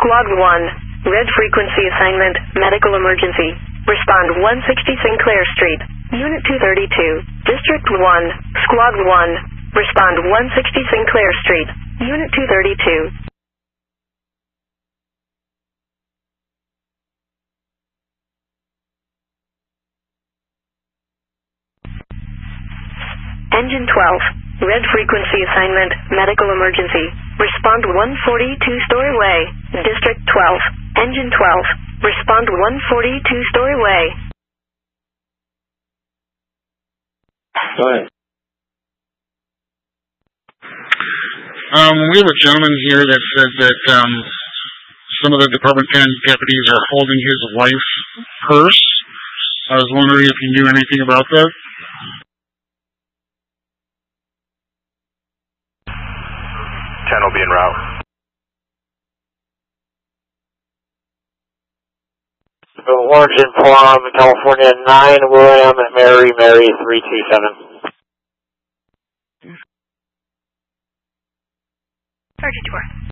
Squad 1, red frequency assignment, medical emergency. Respond 160 Sinclair Street, Unit 232, District 1, Squad 1. Respond 160 Sinclair Street, Unit 232. Engine 12, red frequency assignment, medical emergency. Respond 140 two-story way, District 12, Engine 12. Respond 140 two-story way. Go ahead. We have a gentleman here that says that some of the Department 10 deputies are holding his wife's purse. I was wondering if you knew anything about that. 10 will be en route. Orange and Palm, California 9, William, Mary 327. Sergeant Dewar.